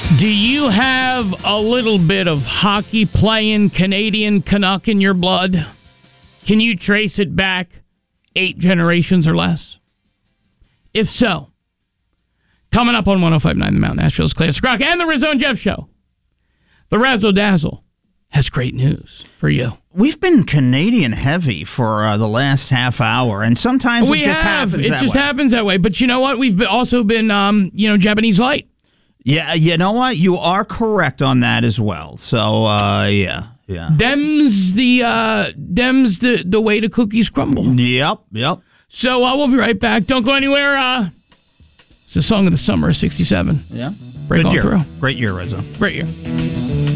Do you have a little bit of hockey playing Canadian Canuck in your blood? Can you trace it back 8 generations or less? If so, coming up on 105.9 The Mountain, Nashville's Classic Rock and the Rizzo and Jeff Show, the Razzle Dazzle has great news for you. We've been Canadian heavy for the last half hour, and sometimes it just happens that way. But you know what? We've also been, Japanese light. Yeah, you know what? You are correct on that as well. So, yeah. Dem's the way the cookies crumble. Yep. So we'll be right back. Don't go anywhere. It's the song of the summer of '67. Yeah. Break on through. Great year, Rizzo. Great year.